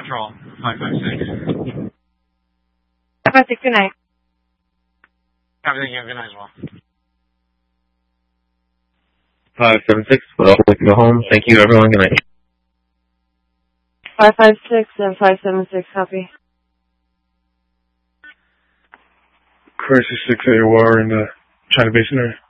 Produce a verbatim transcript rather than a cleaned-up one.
Control, five five six. five five six, good night. Everything you have, good night as well. five seven six, well, we can go home. Thank you, everyone. Good night. five five six and five seven six, copy. Crisis six A O R in the China Basin area.